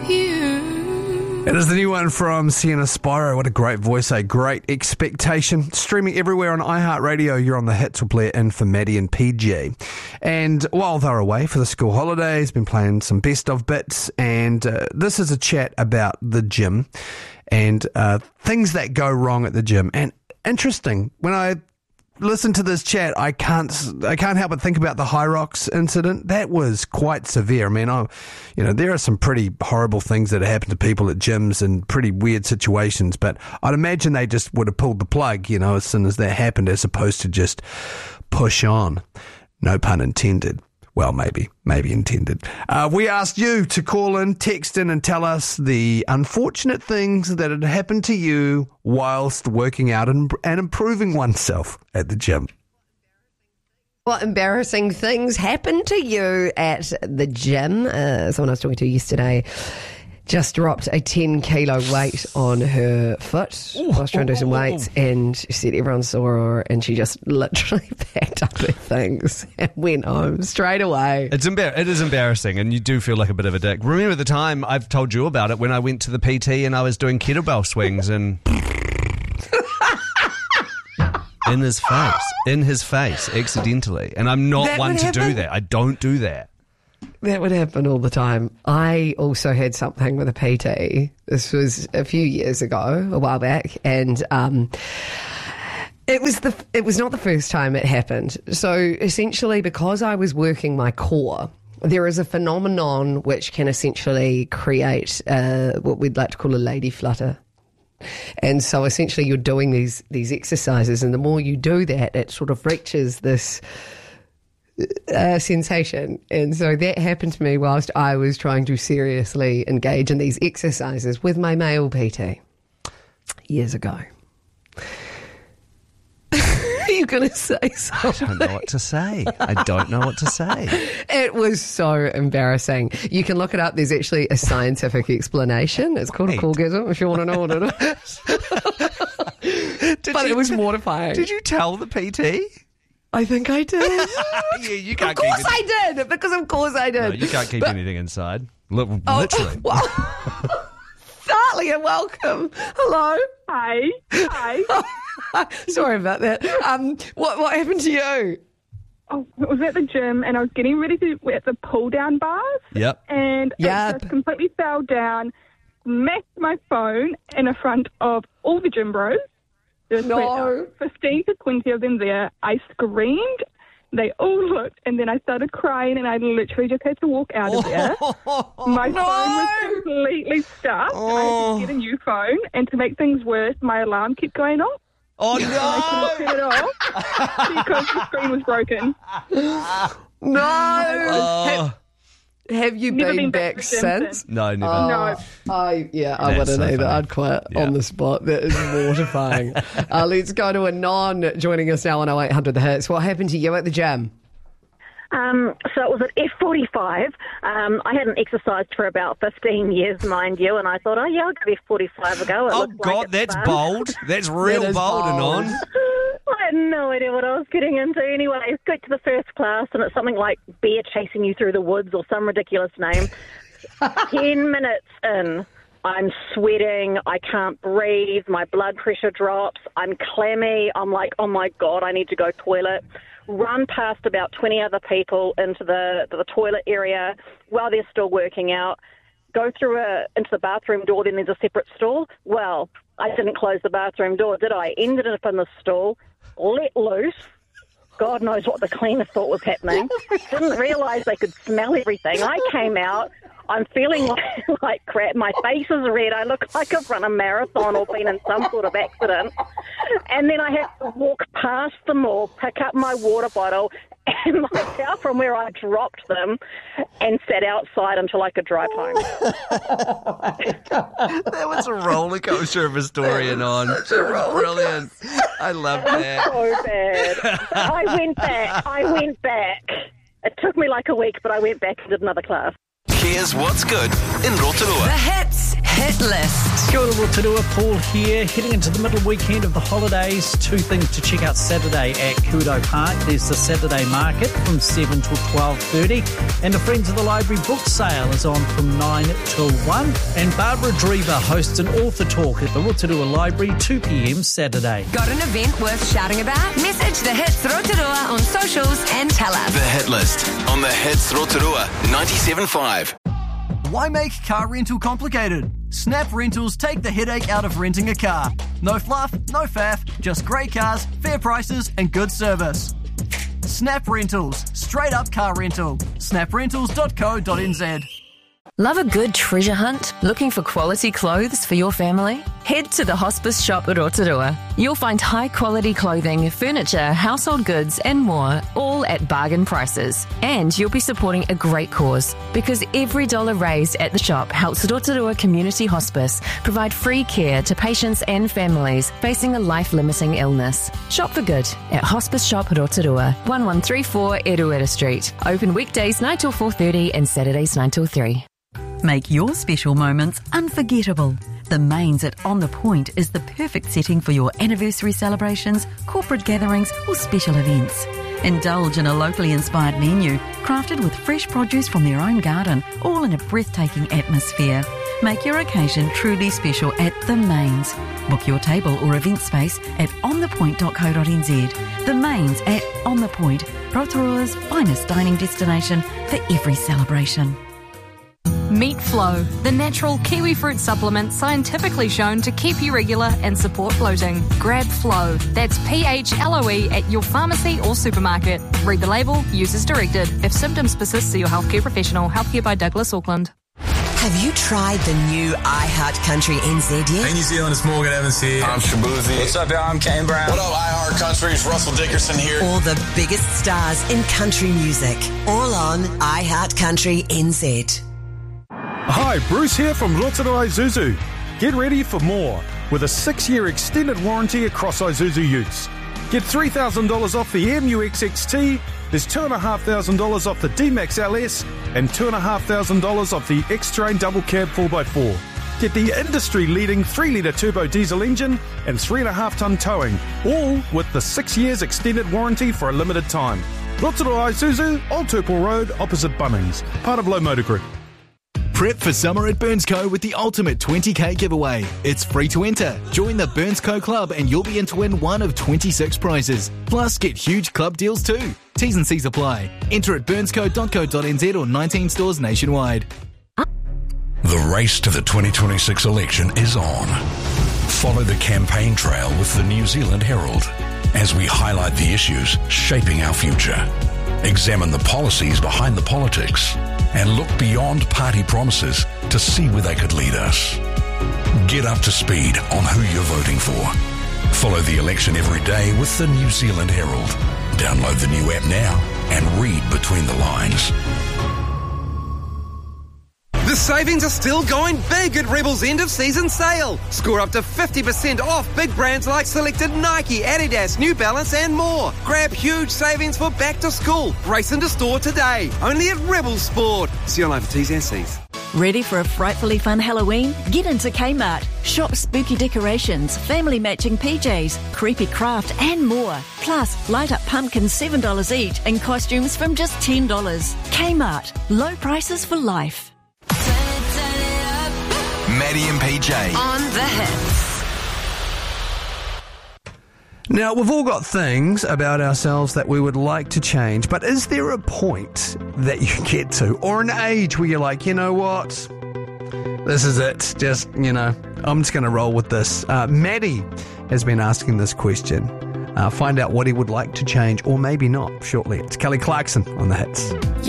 It is the new one from Sienna Spiro. What a great voice, a great expectation. Streaming everywhere on iHeartRadio. You're on the hits. We'll play it in for Maddie and PJ. And while they're away for the school holidays, been playing some best of bits. And this is a chat about the gym and things that go wrong at the gym. And interesting, when I listen to this chat, I can't help but think about the High Rocks incident. That was quite severe. I mean, there are some pretty horrible things that happen to people at gyms and pretty weird situations, but I'd imagine they just would have pulled the plug, as soon as that happened, as opposed to just push on. No pun intended. Well, maybe intended. We asked you to call in, text in, and tell us the unfortunate things that had happened to you whilst working out and improving oneself at the gym. What embarrassing things happened to you at the gym? Someone I was talking to yesterday just dropped a 10-kilo weight on her foot. I was trying to do some weights, and she said everyone saw her, and she just literally packed up her things and went home straight away. It is embarrassing, and you do feel like a bit of a dick. Remember the time I've told you about it when I went to the PT and I was doing kettlebell swings and in his face, accidentally. And I'm not one to do that. I don't do that. That would happen all the time. I also had something with a PT. This was a few years ago, a while back, and it was not the first time it happened. So essentially, because I was working my core, there is a phenomenon which can essentially create what we'd like to call a lady flutter. And so essentially, you're doing these exercises, and the more you do that, it sort of reaches this sensation. And so that happened to me whilst I was trying to seriously engage in these exercises with my male PT years ago. Are you going to say something? I don't know what to say. It was so embarrassing. You can look it up. There's actually a scientific explanation. It's called a corgasm, if you want to know what it is. But it was mortifying. Did you tell the PT? I think I did. Yeah, you can't. Of course I did. Because of course I did. No, you can't keep anything inside. Literally. Talia, welcome. Hello. Hi. Sorry about that. What happened to you? Oh, I was at the gym and I was getting ready to at the pull down bars. Yep. And I just completely fell down, smacked my phone in front of all the gym bros. There was 15 to 20 of them there. I screamed. They all looked, and then I started crying, and I literally just had to walk out of there. My phone was completely stuck. I had to get a new phone, and to make things worse, my alarm kept going off. Oh, no! I couldn't turn it off because the screen was broken. No! Have you been back since? No, never. No. I wouldn't either. I'd quit on the spot. That is mortifying. Let's go to Anon joining us now on 0800 The Hits. What happened to you at the gym? So it was at F45. I hadn't exercised for about 15 years, mind you, and I thought, I'll give F45 a go. Oh, God, that's bold. That's real bold, Anon. I had no idea what I was getting into. Anyway, I got to the first class, and it's something like Bear Chasing You Through the Woods or some ridiculous name. 10 minutes in, I'm sweating, I can't breathe, my blood pressure drops, I'm clammy, I'm like, oh my God, I need to go toilet. Run past about 20 other people into the toilet area while they're still working out. Go through into the bathroom door, then there's a separate stall. Well, I didn't close the bathroom door, did I? Ended up in the stall, let loose. God knows what the cleaner thought was happening. Didn't realise they could smell everything. I came out. I'm feeling like crap. My face is red. I look like I've run a marathon or been in some sort of accident. And then I had to walk past them all, pick up my water bottle and lie out from where I dropped them and sat outside until I could drive home. That was a roller coaster of a story, Anon. Brilliant. I love that. So bad. I went back. It took me like a week, but I went back and did another class. Here's what's good in Rotorua. The Hits Hit List. Kia ora Rotorua, Paul here. Heading into the middle weekend of the holidays, two things to check out Saturday at Kudo Park. There's the Saturday market from 7 till 12:30, and the Friends of the Library book sale is on from 9 till 1. And Barbara Drever hosts an author talk at the Rotorua Library, 2 p.m. Saturday. Got an event worth shouting about? Message the Hits Rotorua on socials and tell us. The Hit List on the Hits Rotorua 97.5. Why make car rental complicated? Snap Rentals take the headache out of renting a car. No fluff, no faff, just great cars, fair prices and good service. Snap Rentals, straight up car rental. snaprentals.co.nz. Love a good treasure hunt? Looking for quality clothes for your family? Head to the Hospice Shop at Rotorua. You'll find high-quality clothing, furniture, household goods and more, all at bargain prices. And you'll be supporting a great cause, because every dollar raised at the shop helps Rotorua Community Hospice provide free care to patients and families facing a life-limiting illness. Shop for good at Hospice Shop Rotorua, 1134 Eruera Street. Open weekdays 9 till 4:30 and Saturdays 9 till 3. Make your special moments unforgettable. The Mains at On The Point is the perfect setting for your anniversary celebrations, corporate gatherings or special events. Indulge in a locally inspired menu crafted with fresh produce from their own garden, all in a breathtaking atmosphere. Make your occasion truly special at The Mains. Book your table or event space at onthepoint.co.nz. The Mains at On The Point, Rotorua's finest dining destination for every celebration. Meat Flow, the natural kiwi fruit supplement scientifically shown to keep you regular and support bloating. Grab Flow, that's PHLOE at your pharmacy or supermarket. Read the label, use as directed. If symptoms persist, see your healthcare professional. Healthcare by Douglas Auckland. Have you tried the new iHeart Country NZ yet? Hey New Zealand, it's Morgan Evans here. I'm Shabuzi. What's up, y'all? I'm Kane Brown. What up, iHeart Country? It's Russell Dickerson here. All the biggest stars in country music. All on iHeart Country NZ. Hi, Bruce here from Rotorua Isuzu. Get ready for more with a 6-year extended warranty across Isuzu Utes. Get $3,000 off the MUX XT, there's $2,500 off the D-Max LS, and $2,500 off the X-Train Double Cab 4x4. Get the industry-leading 3-litre turbo diesel engine and 3.5-tonne towing, all with the 6 years extended warranty for a limited time. Rotorua Isuzu, Old Turple Road, opposite Bunnings, part of Low Motor Group. Prep for summer at Burnsco with the ultimate 20k giveaway. It's free to enter. Join the Burnsco Club and you'll be in to win one of 26 prizes. Plus, get huge club deals too. T's and C's apply. Enter at burnsco.co.nz or 19 stores nationwide. The race to the 2026 election is on. Follow the campaign trail with the New Zealand Herald as we highlight the issues shaping our future. Examine the policies behind the politics and look beyond party promises to see where they could lead us. Get up to speed on who you're voting for. Follow the election every day with the New Zealand Herald. Download the new app now and read between the lines. The savings are still going big at Rebel's end of season sale. Score up to 50% off big brands like selected Nike, Adidas, New Balance and more. Grab huge savings for back to school. Race into store today. Only at Rebel Sport. See online for T's and C's. Ready for a frightfully fun Halloween? Get into Kmart. Shop spooky decorations, family matching PJs, creepy craft and more. Plus, light up pumpkins $7 each and costumes from just $10. Kmart. Low prices for life. Maddie and PJ On the Hits. Now, we've all got things about ourselves that we would like to change, but is there a point that you get to, or an age where you're like, you know what, this is it, just, I'm just going to roll with this. Maddie has been asking this question. Find out what he would like to change, or maybe not, shortly. It's Kelly Clarkson on the Hits.